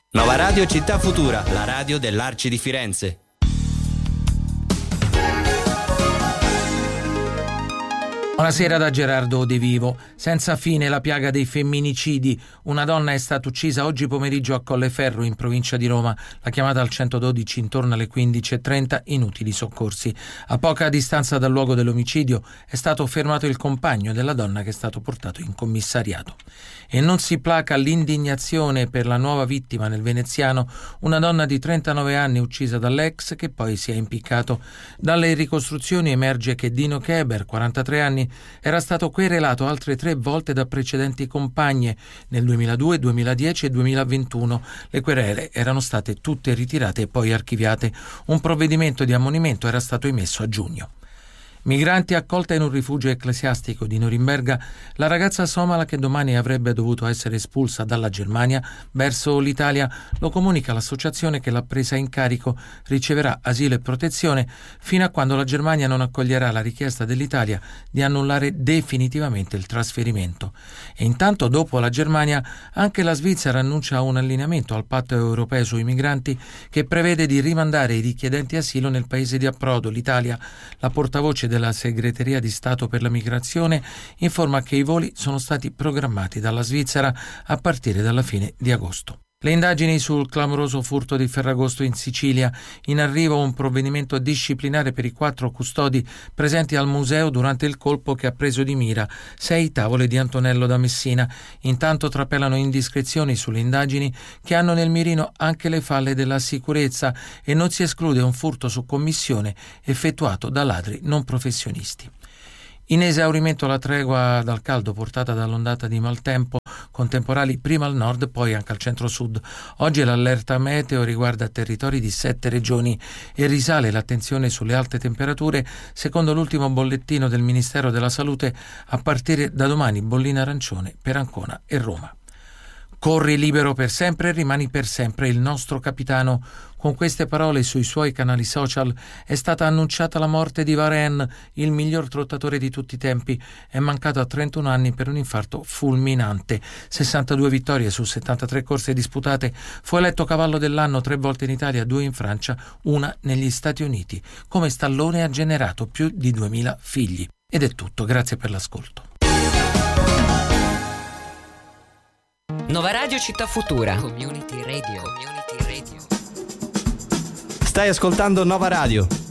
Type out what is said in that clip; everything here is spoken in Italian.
Nova Radio Città Futura, la radio dell'Arci di Firenze. Buonasera da Gerardo De Vivo. Senza fine la piaga dei femminicidi. Una donna è stata uccisa oggi pomeriggio a Colleferro, in provincia di Roma. La chiamata al 112 intorno alle 15:30, inutili soccorsi. A poca distanza dal luogo dell'omicidio è stato fermato il compagno della donna, che è stato portato in commissariato. E non si placa l'indignazione per la nuova vittima nel veneziano, una donna di 39 anni uccisa dall'ex che poi si è impiccato. Dalle ricostruzioni emerge che Dino Keber, 43 anni, era stato querelato altre 3 volte da precedenti compagne nel 2002, 2010 e 2021. Le querele erano state tutte ritirate e poi archiviate. Un provvedimento di ammonimento era stato emesso a giugno. Migranti accolta in un rifugio ecclesiastico di Norimberga, la ragazza somala che domani avrebbe dovuto essere espulsa dalla Germania verso l'Italia, lo comunica l'associazione che l'ha presa in carico, riceverà asilo e protezione fino a quando la Germania non accoglierà la richiesta dell'Italia di annullare definitivamente il trasferimento. E intanto, dopo la Germania, anche la Svizzera annuncia un allineamento al patto europeo sui migranti che prevede di rimandare i richiedenti asilo nel paese di approdo, l'Italia. La portavoce della Segreteria di Stato per la Migrazione informa che i voli sono stati programmati dalla Svizzera a partire dalla fine di agosto. Le indagini sul clamoroso furto di Ferragosto in Sicilia. In arrivo un provvedimento disciplinare per i 4 custodi presenti al museo durante il colpo che ha preso di mira 6 tavole di Antonello da Messina. Intanto trapelano indiscrezioni sulle indagini che hanno nel mirino anche le falle della sicurezza e non si esclude un furto su commissione effettuato da ladri non professionisti. In esaurimento la tregua dal caldo portata dall'ondata di maltempo, con temporali prima al nord poi anche al centro-sud. Oggi l'allerta meteo riguarda territori di 7 regioni e risale l'attenzione sulle alte temperature secondo l'ultimo bollettino del Ministero della Salute. A partire da domani bollina arancione per Ancona e Roma. Corri libero per sempre, rimani per sempre il nostro capitano. Con queste parole sui suoi canali social è stata annunciata la morte di Varenne, il miglior trottatore di tutti i tempi. È mancato a 31 anni per un infarto fulminante. 62 vittorie su 73 corse disputate. Fu eletto cavallo dell'anno 3 volte in Italia, 2 in Francia, 1 negli Stati Uniti. Come stallone ha generato più di 2000 figli. Ed è tutto, grazie per l'ascolto. Nova Radio Città Futura. Community Radio. Stai ascoltando Nova Radio.